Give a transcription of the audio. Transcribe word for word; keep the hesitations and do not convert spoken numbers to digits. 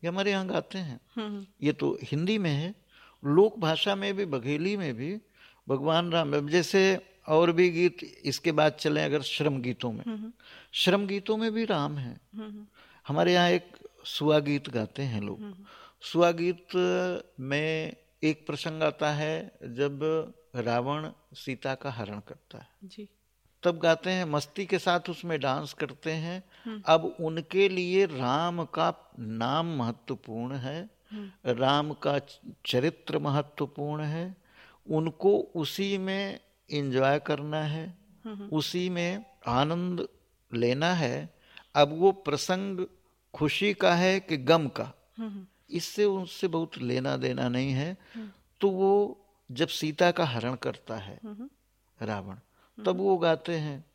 ये हमारे यहाँ गाते हैं। ये तो हिंदी में है। लोक भाषा में भी, बघेली में भी भगवान राम, जैसे और भी गीत, इसके बाद चले अगर श्रम गीतों में, श्रम गीतों में भी राम है। हमारे यहाँ एक सुआ गीत गाते हैं लोग। सुआ गीत में एक प्रसंग आता है जब रावण सीता का हरण करता है जी। तब गाते हैं, मस्ती के साथ उसमें डांस करते हैं। अब उनके लिए राम का नाम महत्वपूर्ण है, राम का चरित्र महत्वपूर्ण है, उनको उसी में एंजॉय करना है, उसी में आनंद लेना है। अब वो प्रसंग खुशी का है कि गम का, इससे उनसे बहुत लेना देना नहीं है। तो वो जब सीता का हरण करता है रावण, तब वो गाते हैं,